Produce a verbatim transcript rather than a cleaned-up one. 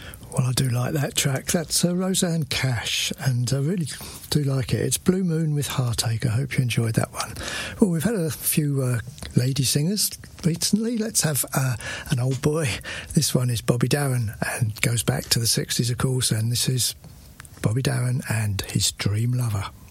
Well, I do like that track. That's uh, Rosanne Cash, and I really do like it. It's Blue Moon with Heartache. I hope you enjoyed that one. Well, we've had a few uh, lady singers recently. Let's have uh, an old boy. This one is Bobby Darin and goes back to the sixties, of course, and this is Bobby Darin and his Dream Lover.